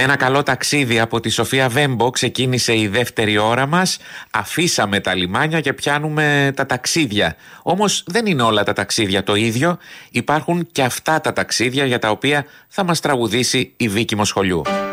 Με ένα καλό ταξίδι από τη Σοφία Βέμπο ξεκίνησε η δεύτερη ώρα μας. Αφήσαμε τα λιμάνια και πιάνουμε τα ταξίδια. Όμως δεν είναι όλα τα ταξίδια το ίδιο. Υπάρχουν και αυτά τα ταξίδια για τα οποία θα μας τραγουδήσει η Βίκη Μοσχολιού.